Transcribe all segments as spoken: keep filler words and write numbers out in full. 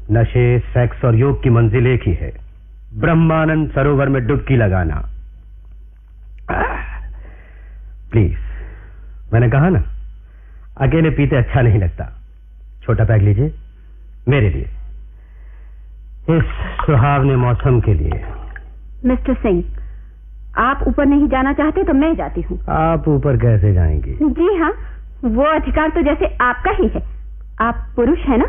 नशे, सेक्स और योग की मंजिल एक ही है, ब्रह्मानंद सरोवर में डुबकी लगाना। प्लीज, मैंने कहा ना, अकेले पीते अच्छा नहीं लगता। छोटा पैक लीजिए, मेरे लिए, इस सुहावने मौसम के लिए। मिस्टर सिंह, आप ऊपर नहीं जाना चाहते तो मैं जाती हूँ। आप ऊपर कैसे जाएंगी? जी हाँ, वो अधिकार तो जैसे आपका ही है। आप पुरुष है ना?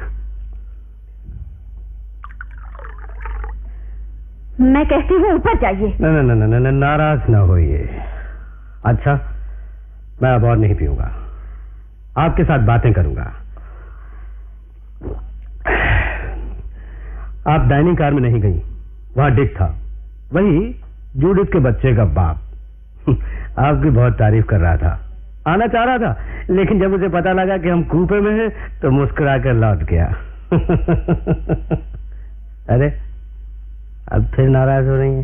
मैं कहती हूँ ऊपर जाइए। न न न न नाराज ना होइए। अच्छा, मैं अब और नहीं पीऊंगा, आपके साथ बातें करूंगा। आप डाइनिंग कार में नहीं गई, वहां डिक था, वही जूडिथ के बच्चे का बाप। आपकी बहुत तारीफ कर रहा था, आना चाह रहा था, लेकिन जब मुझे पता लगा कि हम कूपे में हैं तो मुस्कुरा कर लौट गया। अरे, अब फिर नाराज हो रही हैं?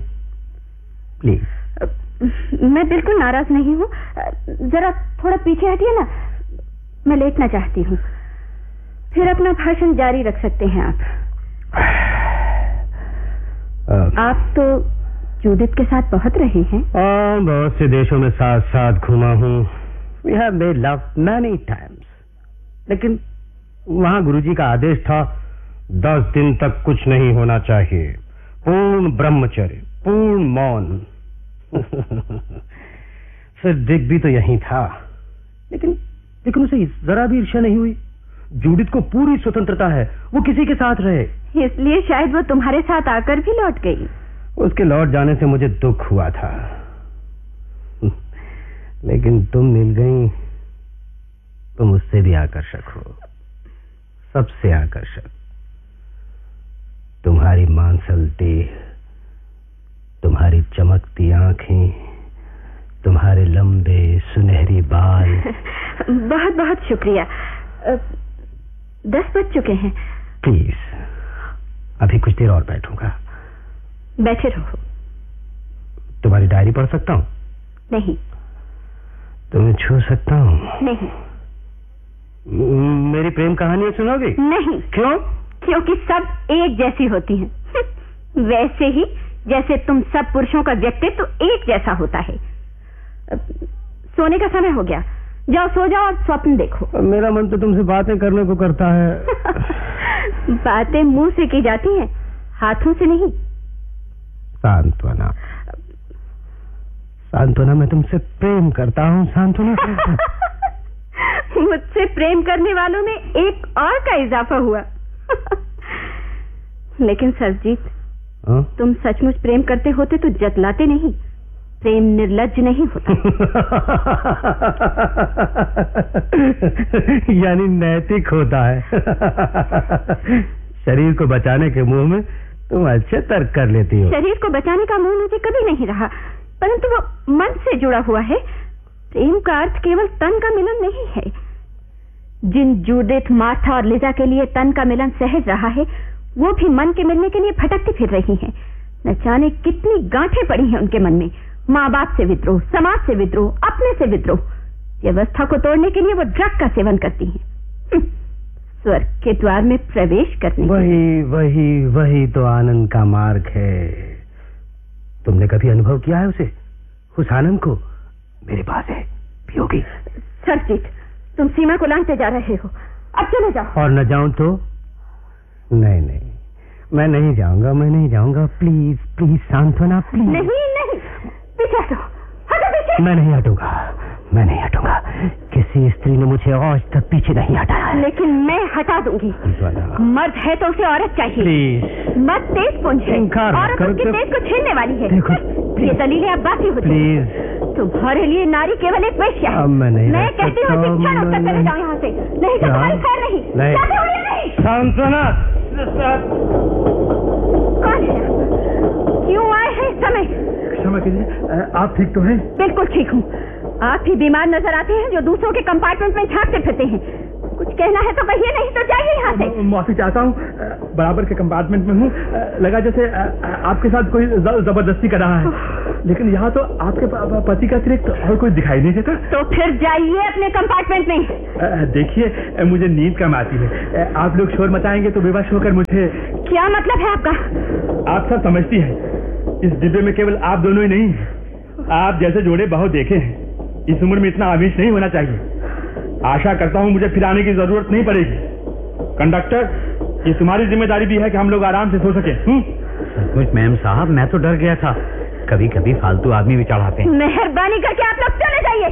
प्लीज। मैं बिल्कुल नाराज नहीं हूँ, जरा थोड़ा पीछे हटिए ना, मैं लेटना चाहती हूँ। फिर अपना भाषण जारी रख सकते हैं आप। आ, आप तो जूडिथ के साथ बहुत रहे हैं। आ, बहुत से देशों में साथ साथ घूमा हूँ। We have made love many times. लेकिन वहां गुरुजी का आदेश था, दस दिन तक कुछ नहीं होना चाहिए, पूर्ण ब्रह्मचर्य, पूर्ण मौन। फिर दिक भी तो यही था, लेकिन लेकिन उसे जरा भी ईर्ष्या नहीं हुई। जूडिथ को पूरी स्वतंत्रता है, वो किसी के साथ रहे। इसलिए शायद वो तुम्हारे साथ आकर भी लौट गई। उसके लौट जाने से मुझे दुख हुआ था, लेकिन तुम मिल गई। तुम उससे भी आकर्षक हो, सबसे आकर्षक। तुम्हारी मांसल देह, तुम्हारी चमकती आंखें, तुम्हारे लंबे सुनहरी बाल। बहुत बहुत शुक्रिया। दस बज चुके हैं। प्लीज, अभी कुछ देर और बैठूंगा। बैठे रहो। तुम्हारी डायरी पढ़ सकता हूँ? नहीं। तुम्हें छू सकता हूँ? नहीं। मेरी प्रेम कहानियां सुनोगी? नहीं। क्यों? क्योंकि सब एक जैसी होती हैं। वैसे ही जैसे तुम सब पुरुषों का व्यक्तित्व तो एक जैसा होता है। सोने का समय हो गया, जाओ सो जाओ और स्वप्न देखो। मेरा मन तो तुमसे बातें करने को करता है। बातें मुंह से की जाती हैं, हाथों से नहीं। सांत्वना, सांत्वना, मैं तुमसे प्रेम करता हूँ सांत्वना। मुझसे प्रेम करने वालों में एक और का इजाफा हुआ। लेकिन सरजीत, तुम सचमुच प्रेम करते होते तो जतलाते नहीं। प्रेम निर्लज्ज नहीं होता। यानी नैतिक होता है। शरीर को बचाने के मुंह में तुम अच्छे तर्क कर लेती हो। शरीर को बचाने का मुंह मुझे कभी नहीं रहा, परंतु वो मन से जुड़ा हुआ है। प्रेम का अर्थ केवल तन का मिलन नहीं है। जिन जूडिथ, मार्था और लिजा के लिए तन का मिलन सहज रहा है, वो भी मन के मिलने के लिए भटकती फिर रही हैं। न जाने कितनी गांठें पड़ी हैं उनके मन में। माँ बाप से विद्रोह, समाज से विद्रोह, अपने से विद्रोह। व्यवस्था को तोड़ने के लिए वो ड्रग का सेवन करती हैं। स्वर्ग के द्वार में प्रवेश करने। वही वही वही तो आनंद का मार्ग है। तुमने कभी अनुभव किया है उसे, उस आनंद को? मेरे पास है, पियोगी? सरजीत, तुम सीमा को लांघते जा रहे हो, अब चले जाओ। और न जाऊं तो? नहीं नहीं, मैं नहीं जाऊंगा, मैं नहीं जाऊंगा। प्लीज प्लीज सांत्वना, प्लीज। नहीं नहीं, पीछे हटो, हटो पीछे। मैं नहीं हटूंगा, मैं नहीं हटूंगा। किसी स्त्री ने मुझे आज तक पीछे नहीं हटाया। लेकिन मैं हटा दूंगी। मर्द है तो उसे औरत चाहिए। प्लीज। मर्द तेज पुंज है, औरत उसके तेज को छीनने वाली है। देखो, ये दलीलें अब बाकी होती। प्लीज। तुम्हारे लिए नारी केवल एक वेश्या है। मैं नहीं, मैं कहती हूँ शिक्षण होकर चले जाओ यहाँ से, नहीं तो तुम्हारी खैर नहीं। नहीं। सांत्वना, कौन है? क्यों आए हैं इस समय? क्षमा कीजिए, आप ठीक तो हैं? बिल्कुल ठीक हूँ। आप ही बीमार नजर आते हैं जो दूसरों के कंपार्टमेंट में झांकते फिरते हैं। कुछ कहना है तो कहिए, नहीं तो जाइए यहाँ से। माफी चाहता हूँ, बराबर के कंपार्टमेंट में हूँ। लगा जैसे आपके साथ कोई जबरदस्ती कर रहा है, लेकिन यहाँ तो आपके पति का अतिरिक्त और कोई दिखाई नहीं देता। तो फिर जाइए अपने कंपार्टमेंट में। देखिए, मुझे नींद कम आती है। आप लोग शोर मचाएंगे तो बेवश होकर मुझे क्या मतलब है आपका? आप सब समझती हैं, इस डिब्बे में केवल आप दोनों ही नहीं, आप जैसे जोड़े बहुत देखे हैं। इस उम्र में इतना आमिष नहीं होना चाहिए। आशा करता हूँ मुझे फिर आने की जरूरत नहीं पड़ेगी। कंडक्टर, ये तुम्हारी जिम्मेदारी भी है कि हम लोग आराम से सो सके। सचमुच मैम साहब, मैं तो डर गया था। कभी कभी फालतू आदमी भी चढ़ाते हैं। मेहरबानी करके आप लोग चले जाइए।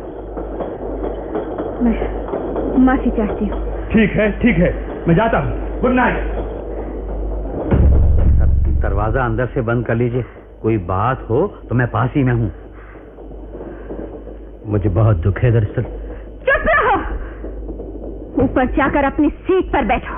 मैं माफी चाहती हूँ। ठीक है ठीक है, मैं जाता हूँ। Good night. दरवाजा अंदर से बंद कर लीजिए। कोई बात हो तो मैं पास ही में हूँ। मुझे बहुत दुख है दरअसल। चुप रहो, ऊपर जाकर अपनी सीट पर बैठो।